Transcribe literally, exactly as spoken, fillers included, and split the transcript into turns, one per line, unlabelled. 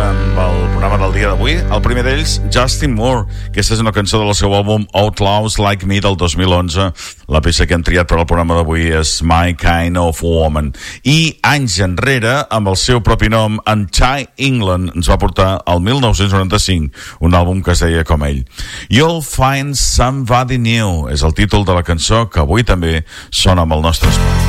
amb el programa del dia d'avui. El primer d'ells, Justin Moore. Aquesta és una cançó del seu àlbum Outlaws Like Me del dos mil onze. La peça que hem triat per al programa d'avui és My Kind of Woman. I anys enrere, amb el seu propi nom, en Ty England ens va portar al mil nou-cents noranta-cinc un àlbum que es deia com ell. You'll Find Somebody New és el títol de la cançó que avui també sona amb el nostre espai.